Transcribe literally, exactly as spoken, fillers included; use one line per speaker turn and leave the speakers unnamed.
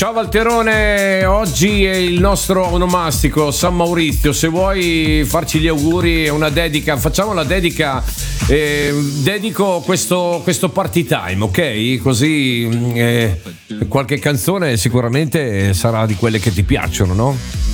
Ciao Valterone, oggi è il nostro onomastico San Maurizio. Se vuoi farci gli auguri e una dedica, facciamo la dedica. Eh, dedico questo, questo party time, ok? Così eh, qualche canzone sicuramente sarà di quelle che ti piacciono, no?